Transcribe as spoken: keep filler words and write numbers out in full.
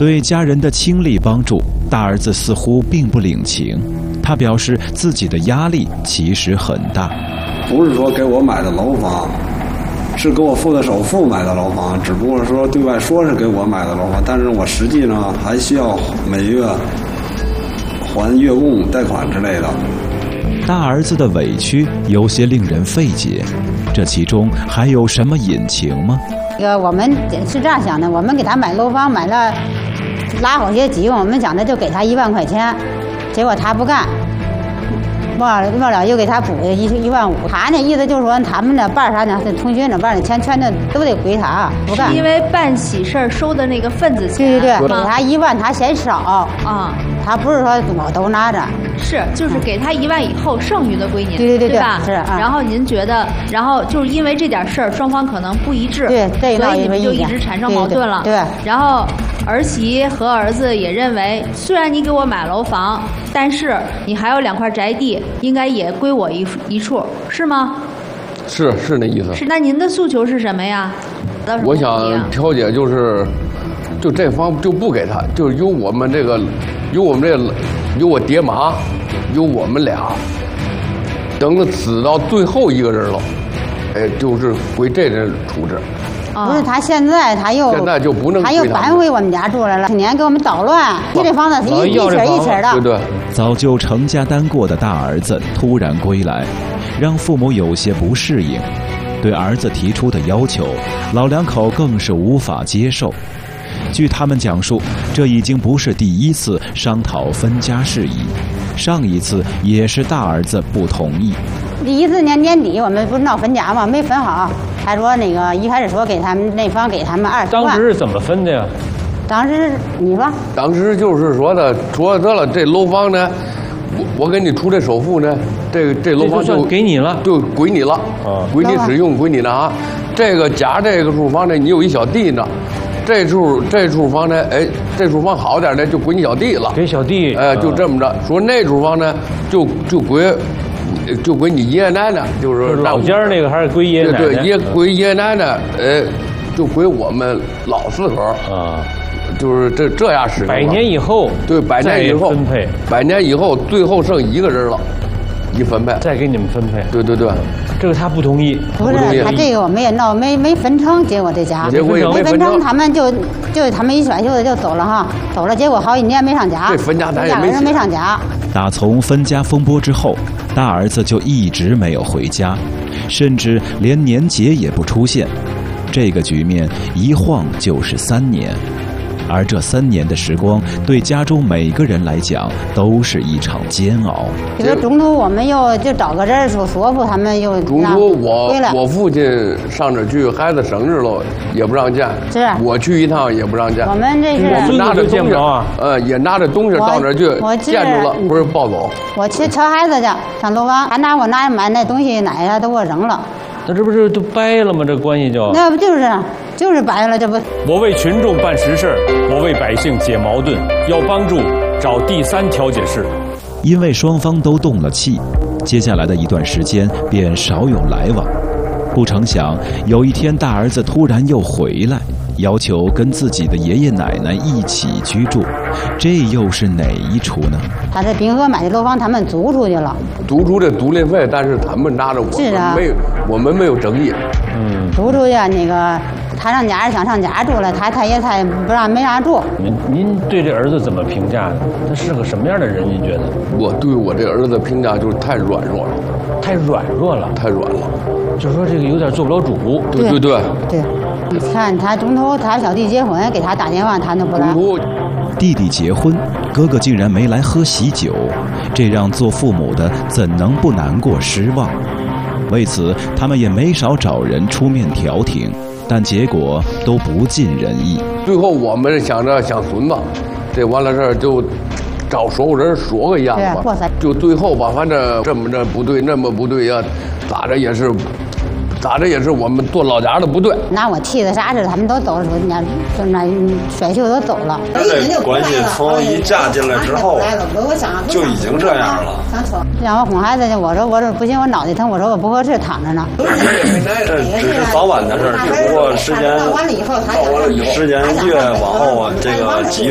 对家人的倾力帮助，大儿子似乎并不领情。他表示自己的压力其实很大， 不是说给我买的楼房，是给我付的首付买的楼房，只不过说对外说是给我买的楼房，但是我实际呢还需要每月还月供、贷款之类的。 大儿子的委屈有些令人费解，这其中还有什么隐情吗？ 这个我们是这样想的，我们给他买楼房买了，拉好些急用，我们想的就给他一万块钱，结果他不干。忘了忘了，又给他补一一万五。他那意思就是说，他们的伴儿啥的，同学那伴儿的钱全都都得归他，不干。 因为办喜事儿收的那个份子钱。 对对对，给他一万，他嫌少啊。 他不是说我都拿着。 是，就是给他一万以后，剩余的归您， 对对对对吧？ 是。 然后您觉得，然后就是因为这点事儿，双方可能不一致， 对， 所以你们就一直产生矛盾了。 对。 然后儿媳和儿子也认为，虽然你给我买楼房，但是你还有两块宅地，应该也归我一一处，是吗？ 是是那意思。 是，那您的诉求是什么呀？ 我想调解就是，就这方就不给他，就是由我们这个，由我们这个，由我爹妈，由我们俩，等着死到最后一个人了，哎，就是归这人处置。 不是他现在他又现在就不能他又搬回我们家住来了，去年给我们捣乱，这房子一一起一起的。 对对。 早就成家单过的大儿子突然归来，让父母有些不适应。对儿子提出的要求，老两口更是无法接受。据他们讲述，这已经不是第一次商讨分家事宜，上一次也是大儿子不同意。 一四年年底我们不是闹分家吗？没分好，他说那个一开始说给他们那方给他们二十万。 当时是怎么分的呀？ 当时你说？ 当时就是说的，说得了，这楼房呢，我我给你出这首付呢，这个这楼房就给你了， 就归你了，啊，归你使用，归你的啊。这个甲这个处房呢，你有一小弟呢，这处这处房呢，哎，这处房好点的就归你小弟了， 给小弟， 哎，就这么着。说那处房呢，就就归。就归你爷爷奶奶，就是老家那个还是归爷爷奶奶， 对，也归爷爷奶奶，呃，就归我们老四口啊，就是这这样使。 百年以后， 对，百年以后分配， 百年以后最后剩一个人了，一分配， 再给你们分配。 对对对， 这个他不同意， 不是他这个我们也闹没没分成，结果这家结果也没分成，他们就就他们一选秀的就走了哈，走了，结果好几年没上家， 这分家咱也没人没上家。 打从分家风波之后，大儿子就一直没有回家，甚至连年节也不出现。这个局面一晃就是三年，而这三年的时光对家中每个人来讲都是一场煎熬。 这个中途我们又就找个人说说服他们又中途我我父亲上这去，孩子生日了也不让见， 是我去一趟也不让见。 我们这是我们拿着东西啊，呃，也拿着东西到那去，见着了不是抱走。 我去瞧孩子去，上楼房，他拿我拿买那东西奶呀都给我扔了。 那这不是都掰了吗？这关系就那不就是就是掰了，这不。 我为群众办实事，我为百姓解矛盾，要帮助找第三调解室。 因为双方都动了气，接下来的一段时间便少有来往。不成想，有一天大儿子突然又回来，要求跟自己的爷爷奶奶一起居住，这又是哪一出呢？ 他在滨河买的楼房，他们租出去了， 租出这租赁费，但是他们拿着我们没有，我们没有争议。 嗯， 租出去那个他上家想上家住了，他他也他也不让没让住。 您您对这儿子怎么评价呢？他是个什么样的人？您觉得？ 我对我这儿子评价就是太软弱了， 太软弱了， 太软了。 就是说这个有点做不了主。 对对对对，你看他中途他小弟结婚，给他打电话他都不来。 弟弟结婚，哥哥竟然没来喝喜酒，这让做父母的怎能不难过失望？为此，他们也没少找人出面调停，但结果都不尽人意。 最后我们想着想孙子，这完了事儿就找所有人说个样吧，就最后吧，反正这么着不对，那么不对呀、啊，咋着也是。咋着也是我们做老家的不对， 拿我气的啥似的，他们都走了，人家就那选秀都走了。 这关系从一嫁进来之后，就已经这样了。 让我哄孩子去，我说我说不行，我脑袋疼，我说我不合适，躺着呢。 这只是早晚的事儿，只不过时间到完了以后，时间越往后，这个急。